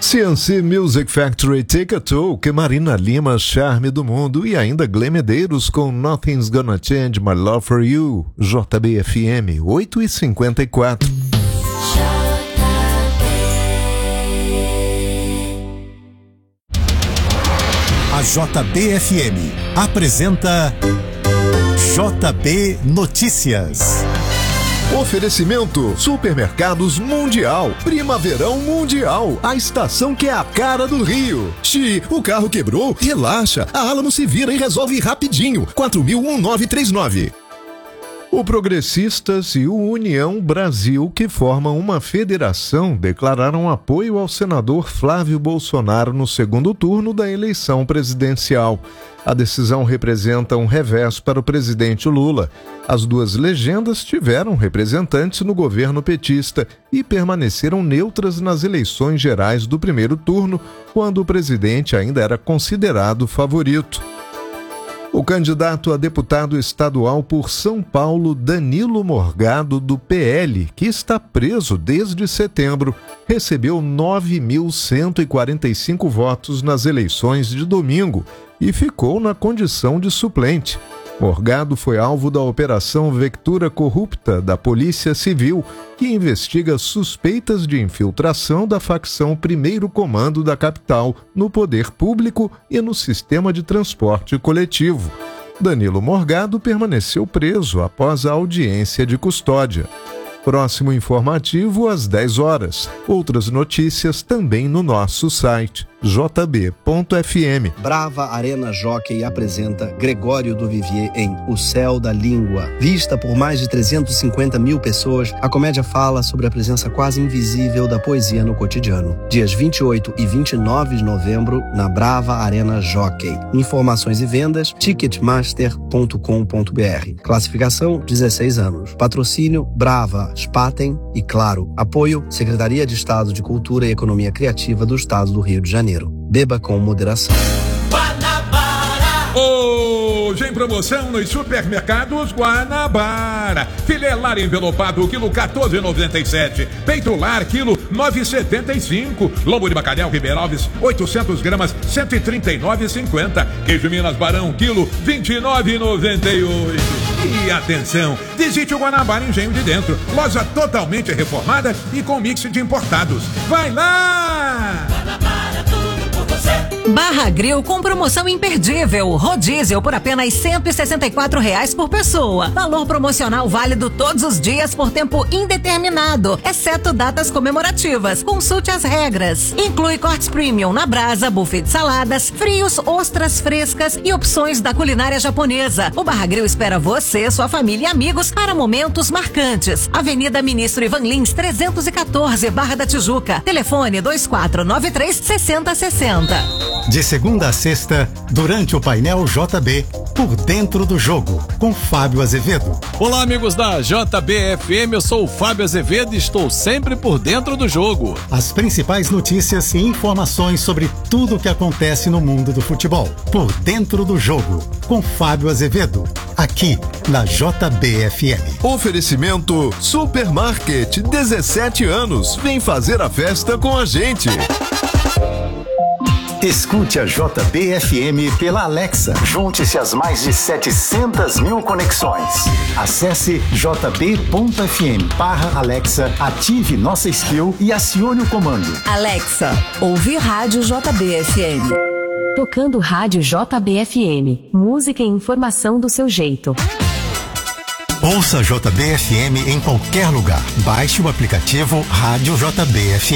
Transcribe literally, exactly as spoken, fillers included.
C N C Music Factory Take a Talk, Marina Lima, Charme do Mundo e ainda Glenn Medeiros com Nothing's Gonna Change My Love For You. J B F M oito e cinquenta e quatro. A J B F M apresenta J B Notícias. Oferecimento Supermercados Mundial, Primaverão Mundial, a estação que é a cara do Rio. Xi, o carro quebrou? Relaxa, a Alamo se vira e resolve rapidinho. quatro mil nove três nove. O Progressistas e o União Brasil, que formam uma federação, declararam apoio ao senador Flávio Bolsonaro no segundo turno da eleição presidencial. A decisão representa um revés para o presidente Lula. As duas legendas tiveram representantes no governo petista e permaneceram neutras nas eleições gerais do primeiro turno, quando o presidente ainda era considerado favorito. O candidato a deputado estadual por São Paulo, Danilo Morgado, do P L, que está preso desde setembro, recebeu nove mil cento e quarenta e cinco votos nas eleições de domingo e ficou na condição de suplente. Morgado foi alvo da Operação Vectura Corrupta da Polícia Civil, que investiga suspeitas de infiltração da facção Primeiro Comando da capital no poder público e no sistema de transporte coletivo. Danilo Morgado permaneceu preso após a audiência de custódia. Próximo informativo às dez horas. Outras notícias também no nosso site j b ponto f m. Brava Arena Jockey apresenta Gregório do Vivier em O Céu da Língua. Vista por mais de trezentas e cinquenta mil pessoas, a comédia fala sobre a presença quase invisível da poesia no cotidiano. Dias vinte e oito e vinte e nove de novembro, na Brava Arena Jockey. Informações e vendas, ticketmaster ponto com ponto b r. Classificação, dezesseis anos. Patrocínio, Brava, Spaten e, claro, apoio, Secretaria de Estado de Cultura e Economia Criativa do Estado do Rio de Janeiro. Beba com moderação. Guanabara. Hoje em promoção nos supermercados Guanabara. Filé lar envelopado, quilo quatorze reais e noventa e sete centavos. Peito lar, quilo nove reais e setenta e cinco centavos. Lombo de bacalhau Ribeirão Alves, oitocentas gramas, cento e trinta e nove reais e cinquenta centavos. Queijo Minas Barão, quilo vinte e nove reais e noventa e oito centavos. E atenção, visite o Guanabara Engenho de Dentro. Loja totalmente reformada e com mix de importados. Vai lá! Guanabara, tudo por você. Barra Grill com promoção imperdível. Rodízio por apenas cento e sessenta e quatro reais por pessoa. Valor promocional válido todos os dias por tempo indeterminado, exceto datas comemorativas. Consulte as regras. Inclui cortes premium na brasa, buffet de saladas, frios, ostras frescas e opções da culinária japonesa. O Barra Grill espera você, sua família e amigos para momentos marcantes. Avenida Ministro Ivan Lins, trezentos e quatorze, Barra da Tijuca. Telefone dois quatro nove três, seis zero seis zero. De segunda a sexta, durante o painel J B, Por Dentro do Jogo, com Fábio Azevedo. Olá, amigos da J B F M, eu sou o Fábio Azevedo e estou sempre por dentro do jogo. As principais notícias e informações sobre tudo o que acontece no mundo do futebol. Por Dentro do Jogo, com Fábio Azevedo, aqui na J B F M. Oferecimento Supermarket, dezessete anos. Vem fazer a festa com a gente. Escute a J B F M pela Alexa. Junte-se às mais de setecentas mil conexões. Acesse j b ponto f m barra Alexa, ative nossa skill e acione o comando. Alexa, ouve rádio J B F M. Tocando rádio J B F M. Música e informação do seu jeito. Ouça J B F M em qualquer lugar. Baixe o aplicativo Rádio J B F M.